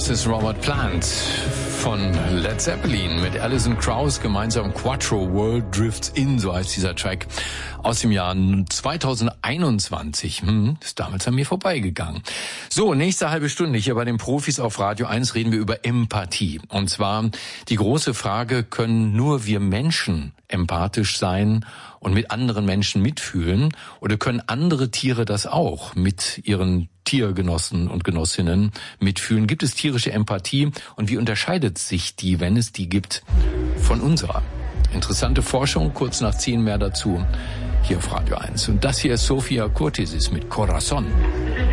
Das ist Robert Plant von Led Zeppelin mit Alison Krauss gemeinsam. Quattro World Drifts In, so heißt dieser Track, aus dem Jahr 2021. Ist damals an mir vorbeigegangen. So, nächste halbe Stunde hier bei den Profis auf Radio 1 reden wir über Empathie. Und zwar die große Frage, können nur wir Menschen empathisch sein und mit anderen Menschen mitfühlen, oder können andere Tiere das auch mit ihren Tiergenossen und Genossinnen mitfühlen? Gibt es tierische Empathie und wie unterscheidet sich die, wenn es die gibt, von unserer? Interessante Forschung, kurz nach 10 mehr dazu hier auf Radio 1. Und das hier ist Sophia Kurtesis mit Corazon.